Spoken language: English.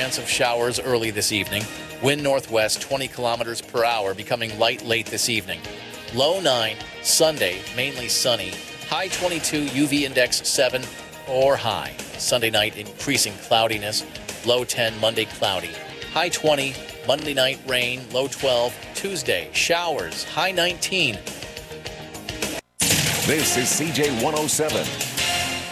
chance of showers early this evening. Wind northwest 20 kilometers per hour, becoming light late this evening. Low 9, Sunday, mainly sunny. High 22, UV index 7 or high. Sunday night, increasing cloudiness. Low 10, Monday, cloudy. High 20, Monday night, rain. Low 12, Tuesday, showers. High 19. This is CJ 107.